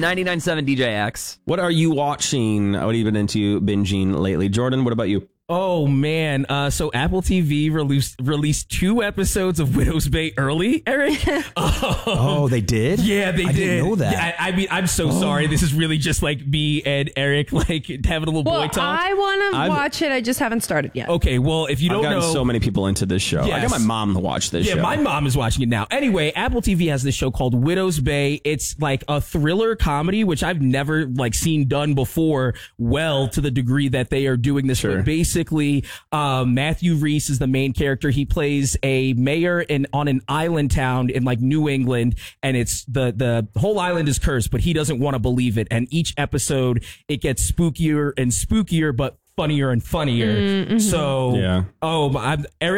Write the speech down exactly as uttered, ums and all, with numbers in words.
ninety-nine point seven D J X. What are you watching? What have you been into binging lately? Jordan, what about you? Oh man, uh, so Apple T V released released two episodes of Widow's Bay early, Eric. um, Oh, they did? Yeah, they I did. didn't know that. Yeah, I, I mean, I'm so oh. sorry. This is really just like me and Eric like having a little well, boy talk. I want to watch it. I just haven't started yet. Okay, well, if you don't I've gotten know, so many people into this show. Yes. I got my mom to watch this yeah, show. Yeah, my mom is watching it now. Anyway, Apple T V has this show called Widow's Bay. It's like a thriller comedy, which I've never like seen done before. Well, to the degree that they are doing this, sure. But basically. Um, Matthew Rhys is the main character. He plays a mayor in on an island town in like New England, and it's the the whole island is cursed, but he doesn't want to believe it. And each episode it gets spookier and spookier, but funnier and funnier. Mm-hmm. So, yeah. oh, I'm, Eric.